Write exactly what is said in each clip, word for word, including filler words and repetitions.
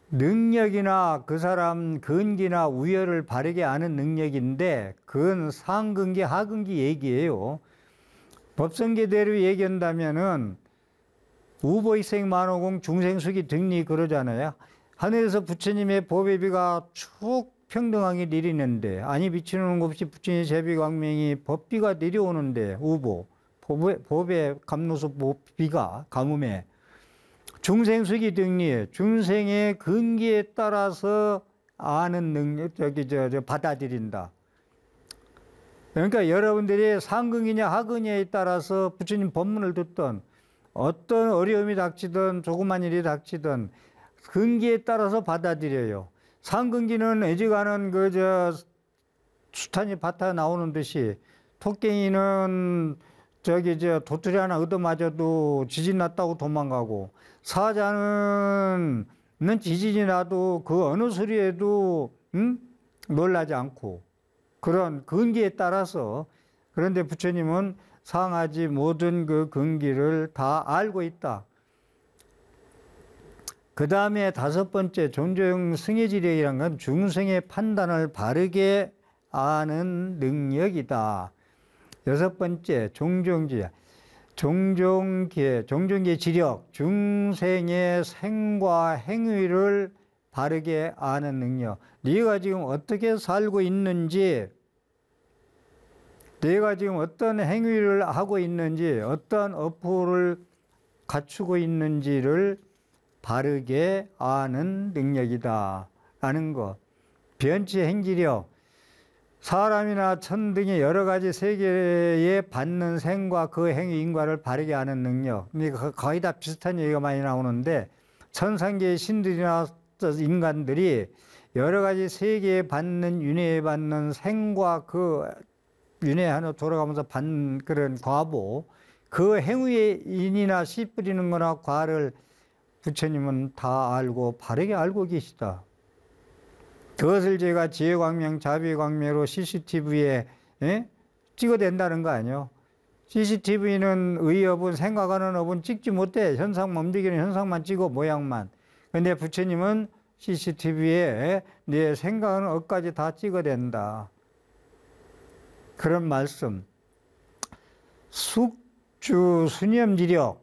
능력이나 그 사람 근기나 우열을 바르게 아는 능력인데 그건 상근기 하근기 얘기예요. 법성계대로 얘기한다면은 우보익생 만호공 중생수기 등리 그러잖아요. 하늘에서 부처님의 보배비가 쭉 평등하게 내리는데 아니 비치는 것 없이 부처님의 제비광명이 법비가 내려오는데 우보 보배, 보배 감로소 비가 가뭄에 중생수기 등리 중생의 근기에 따라서 아는 능력 저기 저, 저 받아들인다. 그러니까 여러분들이 상근이냐 하근이냐에 따라서 부처님 법문을 듣던 어떤 어려움이 닥치든 조그만 일이 닥치든 근기에 따라서 받아들여요. 상근기는 애지간한 그 저 수탄이 밭에 나오는 듯이 토깽이는 저기 저 도토리 하나 얻어맞아도 지진 났다고 도망가고 사자는 지진이 나도 그 어느 소리에도 응? 놀라지 않고 그런 근기에 따라서 그런데 부처님은 상하지 모든 그 근기를 다 알고 있다. 그 다음에 다섯 번째 종종 승해지력이란 건 중생의 판단을 바르게 아는 능력이다. 여섯 번째 종종지 종종계 종종계 지력 중생의 생과 행위를 바르게 아는 능력. 네가 지금 어떻게 살고 있는지 내가 지금 어떤 행위를 하고 있는지 어떤 어포를 갖추고 있는지를 바르게 아는 능력이다 라는 것. 변치 행지력 사람이나 천 등의 여러 가지 세계에 받는 생과 그 행위 인과를 바르게 아는 능력. 거의 다 비슷한 얘기가 많이 나오는데 천상계의 신들이나 인간들이 여러 가지 세계에 받는 윤회에 받는 생과 그 윤회 하나 돌아가면서 받는 그런 과보 그 행위의 인이나 씨 뿌리는 거나 과를 부처님은 다 알고 바르게 알고 계시다. 그것을 제가 지혜광명, 자비광명으로 씨씨티비에 예? 찍어댄다는 거 아니에요. 씨씨티비는 의업은 생각하는 업은 찍지 못해. 현상 움직이는 현상만 찍어 모양만. 근데 부처님은 씨씨티비에 내 생각하는 업까지 다 찍어댄다. 그런 말씀. 숙주 수념지력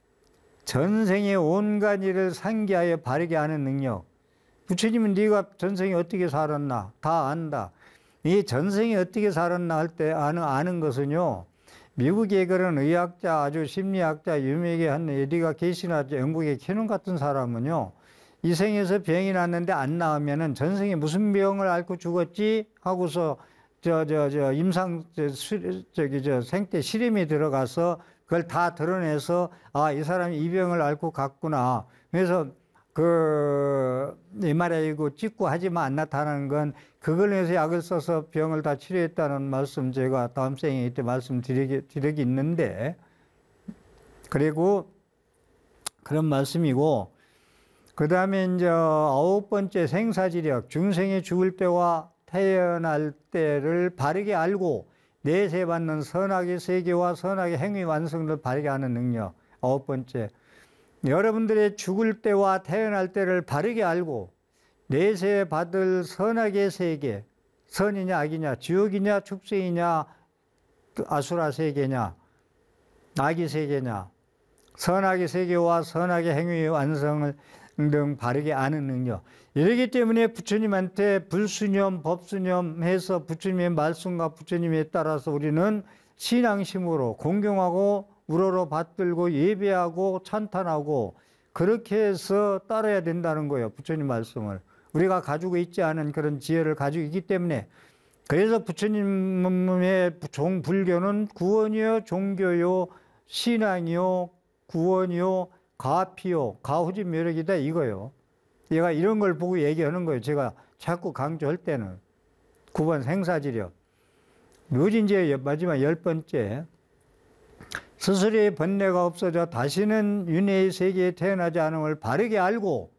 전생의 온갖 일을 상기하여 바르게 하는 능력. 부처님은 네가 전생에 어떻게 살았나 다 안다. 이 전생에 어떻게 살았나 할 때 아는, 아는 것은요. 미국의 그런 의학자 아주 심리학자 유명하게 한 에디가 게시나 영국의 캐논 같은 사람은요. 이 생에서 병이 났는데 안 나으면은 전생에 무슨 병을 앓고 죽었지 하고서 저 저 저 임상 저, 수, 저기 저 생태 실험에 들어가서 그걸 다 드러내서 아, 이 사람이 이 병을 앓고 갔구나. 그래서 그 엠알아이고 찍고 하지만 안 나타나는 건 그걸 위해서 약을 써서 병을 다 치료했다는 말씀 제가 다음 생에 때 말씀드리기 드리기 있는데 그리고 그런 말씀이고 그 다음에 이제 아홉 번째 생사지력 중생이 죽을 때와 태어날 때를 바르게 알고 내세 받는 선악의 세계와 선악의 행위 완성을 바르게 하는 능력. 아홉 번째. 여러분들의 죽을 때와 태어날 때를 바르게 알고 내세 받을 선악의 세계, 선이냐 악이냐, 지옥이냐 축생이냐 아수라 세계냐, 악의 세계냐, 선악의 세계와 선악의 행위의 완성을 등 바르게 아는 능력. 이러기 때문에 부처님한테 불수념, 법수념 해서 부처님의 말씀과 부처님에 따라서 우리는 신앙심으로 공경하고 우러러 받들고 예배하고 찬탄하고 그렇게 해서 따라야 된다는 거예요. 부처님 말씀을. 우리가 가지고 있지 않은 그런 지혜를 가지고 있기 때문에. 그래서 부처님의 종 불교는 구원이요, 종교요, 신앙이요, 구원이요, 가피요, 가후지 멸역이다 이거요. 얘가 이런 걸 보고 얘기하는 거예요. 제가 자꾸 강조할 때는. 구 번 생사지력. 묘진제 마지막 열 번째. 스스로의 번뇌가 없어져 다시는 윤회의 세계에 태어나지 않음을 바르게 알고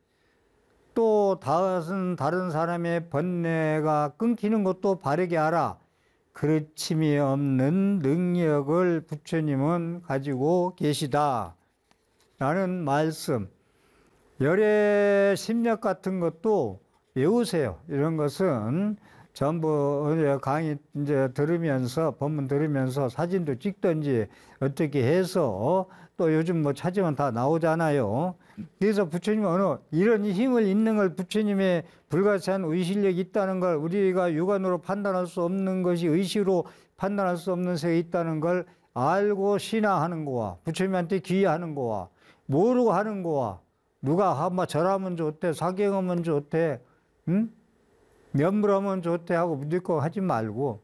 또 다른, 다른 사람의 번뇌가 끊기는 것도 바르게 알아. 그르침이 없는 능력을 부처님은 가지고 계시다. 라는 말씀. 열애 심력 같은 것도 외우세요. 이런 것은 전부 강의 이제 들으면서, 본문 들으면서 사진도 찍든지 어떻게 해서, 또 요즘 뭐 찾으면 다 나오잖아요. 그래서 부처님은 어느 이런 힘을 있는 걸, 부처님의 불가사한 의식력이 있다는 걸, 우리가 육안으로 판단할 수 없는 것이 의식으로 판단할 수 없는 세에 있다는 걸 알고 신앙하는 거와, 부처님한테 귀의하는 거와, 모르고 하는 거와, 누가 한번 절하면 좋대, 사경하면 좋대, 응? 면불하면 좋대 하고 믿고 하지 말고.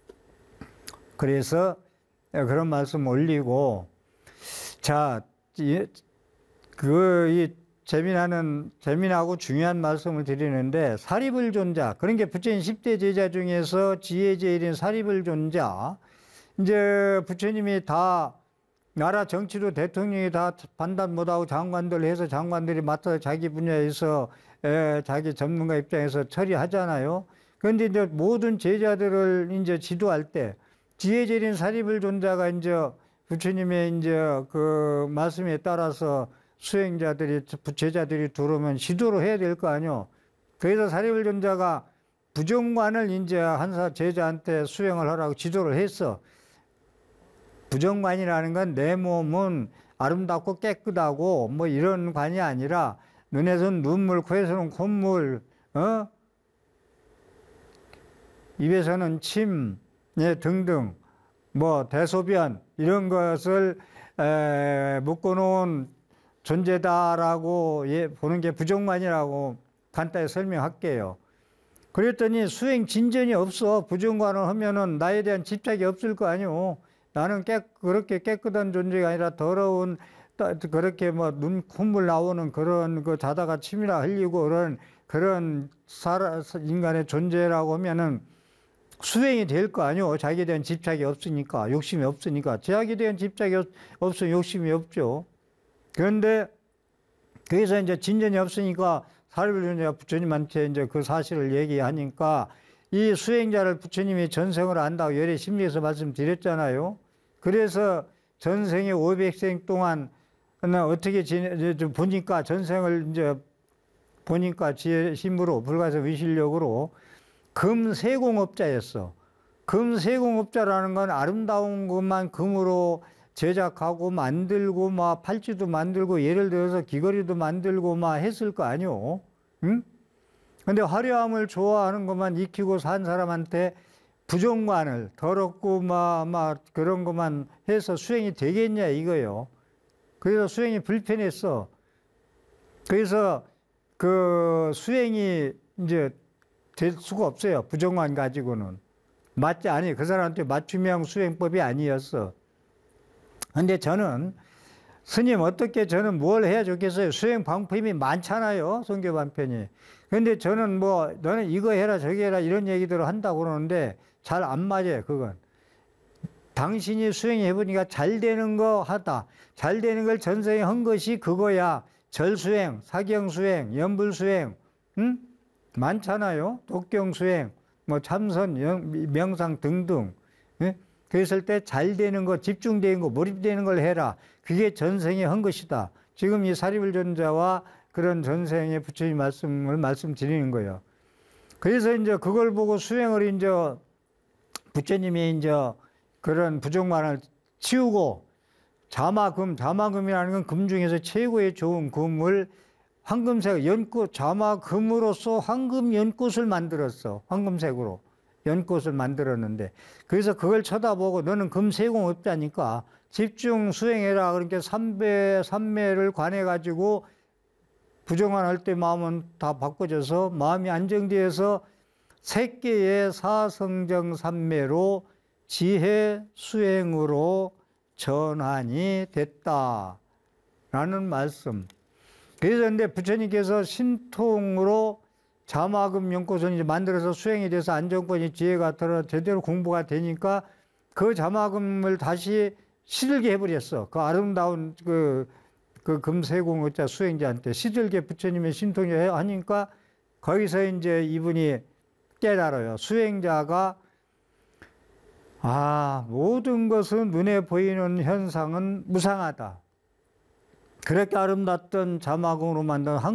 그래서 그런 말씀 올리고, 자, 그, 이 재미나는, 재미나고 중요한 말씀을 드리는데, 사리불존자, 그런 게 부처님 십 대 제자 중에서 지혜 제일인 사리불존자, 이제 부처님이 다 나라 정치도 대통령이 다 판단 못하고 장관들 해서 장관들이 맡아서 자기 분야에서 에, 자기 전문가 입장에서 처리하잖아요. 그런데 이제 모든 제자들을 이제 지도할 때 지혜 제일인 사리불존자가 이제 부처님의 이제 그 말씀에 따라서 수행자들이, 제자들이 들어오면 지도를 해야 될 거 아니요. 그래서 사리불존자가 부정관을 이제 한 제자한테 수행을 하라고 지도를 했어. 부정관이라는 건 내 몸은 아름답고 깨끗하고 뭐 이런 관이 아니라, 눈에서는 눈물, 코에서는 콧물, 어? 입에서는 침, 예, 등등, 뭐 대소변 이런 것을 에, 묶어놓은 존재다라고 예, 보는 게 부정관이라고 간단히 설명할게요. 그랬더니 수행 진전이 없어. 부정관을 하면은 나에 대한 집착이 없을 거 아니오. 나는 깨, 그렇게 깨끗한 존재가 아니라 더러운, 그렇게 뭐 눈, 콧물 나오는 그런 그 자다가 침이나 흘리고 그런, 그런 사람, 인간의 존재라고 하면은 수행이 될 거 아니오. 자기에 대한 집착이 없으니까, 욕심이 없으니까. 자기에 대한 집착이 없, 없으면 욕심이 없죠. 그런데, 그래서 이제 진전이 없으니까 사리불존자가 부처님한테 이제 그 사실을 얘기하니까, 이 수행자를 부처님이 전생을 안다고 열애 심리에서 말씀드렸잖아요. 그래서 전생에 오백 생 동안 어떻게 지내, 보니까 전생을 이제 보니까 지혜 힘으로, 불가사 의실력으로 금세공업자였어. 금세공업자라는 건 아름다운 것만 금으로 제작하고 만들고 막 팔찌도 만들고 예를 들어서 귀걸이도 만들고 막 했을 거 아니오. 응? 근데 화려함을 좋아하는 것만 익히고 산 사람한테 부정관을, 더럽고 막, 막 그런 것만 해서 수행이 되겠냐 이거요. 그래서 수행이 불편했어. 그래서 그 수행이 이제 될 수가 없어요. 부정관 가지고는. 맞지 않아요. 그 사람한테 맞춤형 수행법이 아니었어. 근데 저는 스님 어떻게 저는 뭘 해야 좋겠어요? 수행 방법이 많잖아요. 성교 반편이. 근데 저는 뭐 너는 이거 해라 저기 해라 이런 얘기들을 한다고 그러는데 잘 안 맞아요. 그건. 당신이 수행해 보니까 잘 되는 거 하다. 잘 되는 걸 전생에 한 것이 그거야. 절수행, 사경수행, 연불수행, 응? 많잖아요. 독경수행, 뭐 참선, 명상 등등. 응? 그랬을 때 잘 되는 거, 집중되는 거, 몰입되는 걸 해라. 그게 전생에 한 것이다. 지금 이 사리불존자와 그런 전생의 부처님 말씀을 말씀드리는 거예요. 그래서 이제 그걸 보고 수행을 이제 부처님이 이제 그런 부정관을 치우고 자마금, 자마금이라는 건 금 중에서 최고의 좋은 금을 황금색, 연꽃, 자마금으로써 황금 연꽃을 만들었어. 황금색으로 연꽃을 만들었는데, 그래서 그걸 쳐다보고 너는 금세공업자니까 집중 수행해라. 그러니까 삼배, 삼매를 관해가지고 부정관 할 때 마음은 다 바꿔져서 마음이 안정되어서 색계의 사성정 삼매로 지혜 수행으로 전환이 됐다라는 말씀. 그래서 근데 부처님께서 신통으로 자마금 연꽃을 이제 만들어서 수행이 돼서 안정권이 지혜가 들어 제대로 공부가 되니까 그 자마금을 다시 시들게 해버렸어. 그 아름다운 그, 그 금세공업자 수행자한테 시들게 부처님의 신통이 하니까 거기서 이제 이분이 깨달아요. 수행자가 아, 모든 것은 눈에 보이는 현상은 무상하다. 그렇게 아름답던 자마금으로 만든 한